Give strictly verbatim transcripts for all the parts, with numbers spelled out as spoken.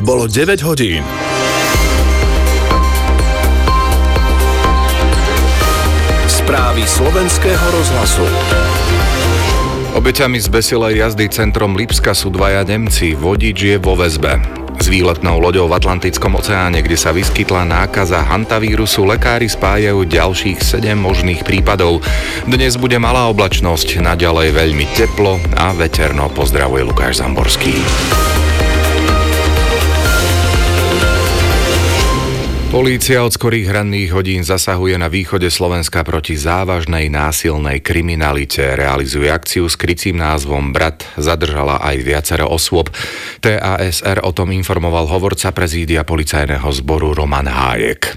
bolo deväť hodín. Správy slovenského rozhlasu. Obeťami zbesilej jazdy centrom Lipska sú dvaja Nemci, vodič je vo väzbe. S výletnou loďou v Atlantickom oceáne, kde sa vyskytla nákaza hantavírusu, lekári spájajú ďalších sedem možných prípadov. Dnes bude malá oblačnosť, naďalej veľmi teplo a veterno. Pozdravuje Lukáš Zamborský. Polícia od skorých ranných hodín zasahuje na východe Slovenska proti závažnej násilnej kriminalite. Realizuje akciu s krycím názvom Brat. Zadržala aj viacero osôb. té á es er o tom informoval hovorca prezídia policajného zboru Roman Hájek.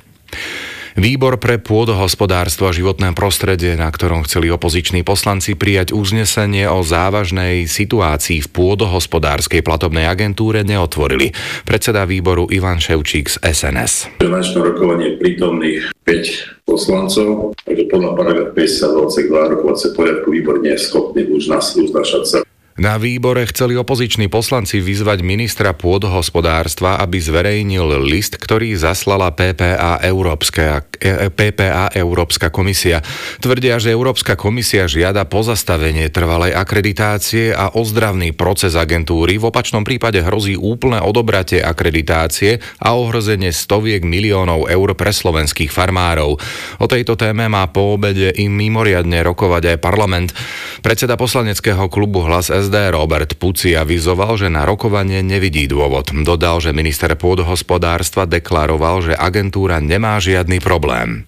Výbor pre pôdohospodárstvo a životné prostredie, na ktorom chceli opoziční poslanci prijať uznesenie o závažnej situácii v pôdohospodárskej platobnej agentúre, neotvorili. Predseda výboru Ivan Ševčík z es en es. Na dnešnom rokovaní prítomných päť poslancov, takže podľa paragraf päťdesiatdva odsek dva rokovacie poriadku výbor nie je schopný už nás uznášať sa. Na výbore chceli opoziční poslanci vyzvať ministra pôdohospodárstva, aby zverejnil list, ktorý zaslala pé pé á Európska, pé pé á Európska komisia. Tvrdia, že Európska komisia žiada pozastavenie trvalej akreditácie a ozdravný proces agentúry. V opačnom prípade hrozí úplné odobratie akreditácie a ohrozenie stoviek miliónov eur pre slovenských farmárov. O tejto téme má po obede i mimoriadne rokovať aj parlament. Predseda poslaneckého klubu Hlas es dé Robert Puci avizoval, že na rokovanie nevidí dôvod. Dodal, že minister pôdohospodárstva deklaroval, že agentúra nemá žiadny problém.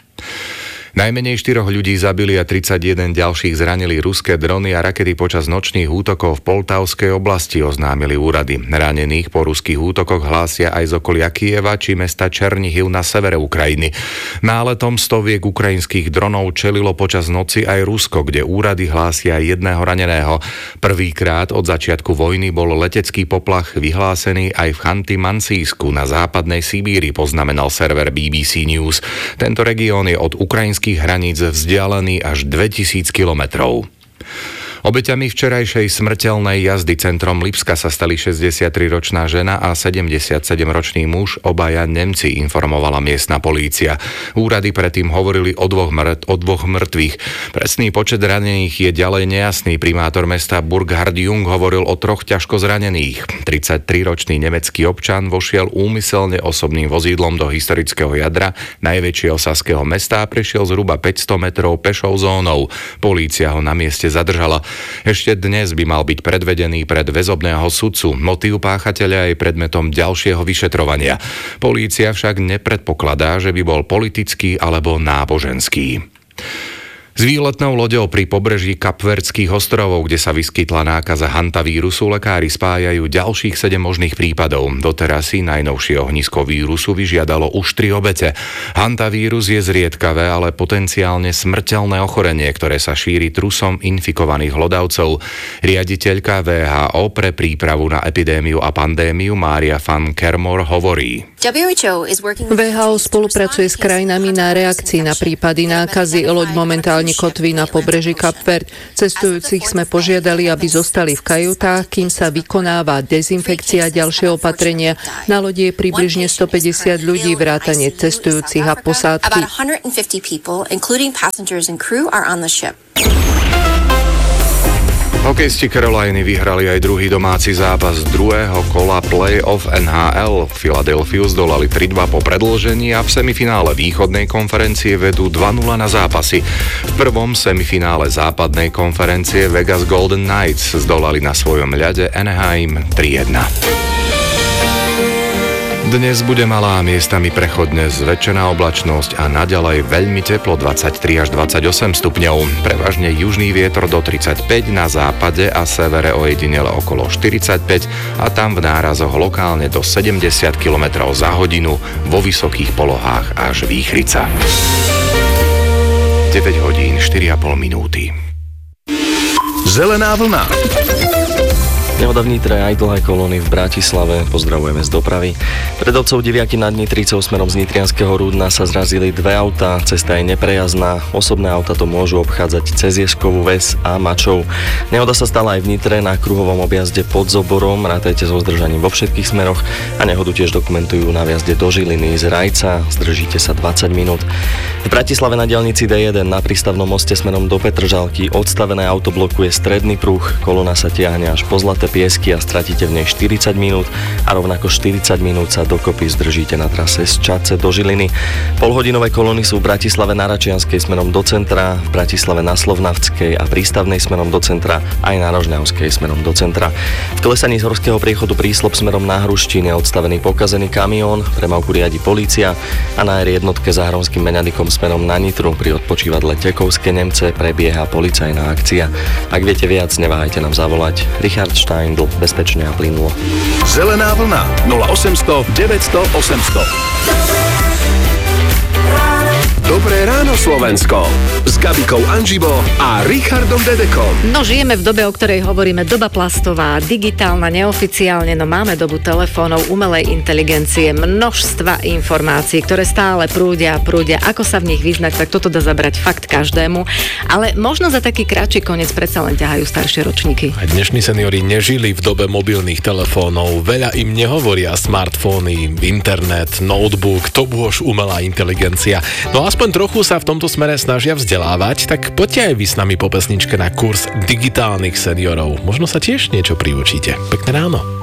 Najmenej štyroch ľudí zabili a tridsaťjeden ďalších zranili ruské drony a rakety počas nočných útokov v Poltavskej oblasti, oznámili úrady. Ranených po ruských útokoch hlásia aj z okolia Kyjeva či mesta Černihiv na severe Ukrajiny. Náletom stoviek ukrajinských dronov čelilo počas noci aj Rusko, kde úrady hlásia jedného raneného. Prvýkrát od začiatku vojny bol letecký poplach vyhlásený aj v Chanty-Mansijsku na západnej Sibíri, poznamenal server bé bé cé News. Tento región je od ukrajinských hraníc vzdialený až dvetisíc kilometrov. Obeťami včerajšej smrteľnej jazdy centrom Lipska sa stali šesťdesiatriročná žena a sedemdesiatsedemročný muž, obaja Nemci, informovala miestna polícia. Úrady predtým hovorili o dvoch, mŕt, o dvoch mŕtvych. Presný počet ranených je ďalej nejasný. Primátor mesta Burkhard Jung hovoril o troch ťažko zranených. tridsaťtriročný nemecký občan vošiel úmyselne osobným vozidlom do historického jadra najväčšieho saského mesta a prešiel zhruba päťsto metrov pešou zónou. Polícia ho na mieste zadržala. Ešte dnes by mal byť predvedený pred väzobného sudcu. Motív páchateľa je predmetom ďalšieho vyšetrovania. Polícia však nepredpokladá, že by bol politický alebo náboženský. S výletnou loďou pri pobreží Kapverdských ostrovov, kde sa vyskytla nákaza hantavírusu, lekári spájajú ďalších sedem možných prípadov. Doteraz si najnovšie ohnisko vírusu vyžiadalo už tri obete. Hantavírus je zriedkavé, ale potenciálne smrteľné ochorenie, ktoré sa šíri trusom infikovaných hlodavcov. Riaditeľka vé há ó pre prípravu na epidémiu a pandémiu Mária van Kermor hovorí. vé há ó spolupracuje s krajinami na reakcii na prípady nákazy. Loď momentálne kotví na pobreží Kapverd. Cestujúcich sme požiadali, aby zostali v kajutách, kým sa vykonáva dezinfekcia a ďalšie opatrenia. Na lodi je približne stopäťdesiat ľudí, vrátane cestujúcich a posádky. Hokejisti Caroliny vyhrali aj druhý domáci zápas druhého kola play-off en há el. Philadelphia zdolali tri dva po predĺžení a v semifinále východnej konferencie vedú dva nula na zápasy. V prvom semifinále západnej konferencie Vegas Golden Knights zdolali na svojom ľade Anaheim tri jedna. Dnes bude malá, miestami prechodne zväčšená oblačnosť a naďalej veľmi teplo, dvadsaťtri až dvadsaťosem stupňov. Prevažne južný vietor do tridsaťpäť, na západe a severe ojedinele okolo štyridsaťpäť a tam v nárazoch lokálne do sedemdesiat kilometrov za hodinu, vo vysokých polohách až výchrica. deväť hodín štyri a pol minúty. Zelená vlna. Nehoda v Nitre aj dlhé kolóny v Bratislave. Pozdravujeme z dopravy. Pred obcov Diviaky nad Nitricou smerom z Nitrianskeho Rúdna sa zrazili dve autá. Cesta je neprejazdná. Osobné auta to môžu obchádzať cez Ježkovú Ves a Mačov. Nehoda sa stala aj v Nitre na kruhovom objazde pod Zoborom. Rátajte so zdržaním vo všetkých smeroch a nehodu tiež dokumentujú na vjazde do Žiliny z Rajca. Zdržíte sa dvadsať minút. V Bratislave na diaľnici dé jeden na prístavnom moste smerom do Petržalky odstavené auto blokuje stredný pruh. Kolona sa tiahne až po Zlaté Piesky a stratíte v nej štyridsať minút a rovnako štyridsať minút sa dokopy zdržíte na trase z Čadce do Žiliny. Polhodinové kolóny sú v Bratislave na Račianskej smerom do centra, v Bratislave na Slovnavskej a Prístavnej smerom do centra, aj na Rožňavskej smerom do centra. V klesaní z horského priechodu Príslop smerom na Hruštín je odstavený pokazený kamión, premávku riadi polícia a na er jednotke za Hronským Meňanikom smerom na Nitru pri odpočívadle Tekovské Nemce prebieha policajná akcia. Ak viete viac, neváhajte nám zavolať. Richard Steindl, bezpečne a plynulo. Zelená vlna nula osemsto deväťsto osemsto. Dobré ráno Slovensko s Gabikou Anžibo a Richardom Dedekom. No žijeme v dobe, o ktorej hovoríme, doba plastová, digitálna, neoficiálne, no máme dobu telefónov, umelej inteligencie, množstva informácií, ktoré stále prúdia a prúdia. Ako sa v nich vyznať, tak toto dá zabrať fakt každému. Ale možno za taký kratší koniec predsa len ťahajú staršie ročníky. Aj dnešní seniori nežili v dobe mobilných telefónov. Veľa im nehovoria smartfóny, internet, notebook, to bôž umelá inteligencia. No aspoň trochu sa v tomto smere snažia vzdelávať, tak poďte aj vy s nami po pesničke na kurz digitálnych seniorov. Možno sa tiež niečo priučíte. Pekné ráno.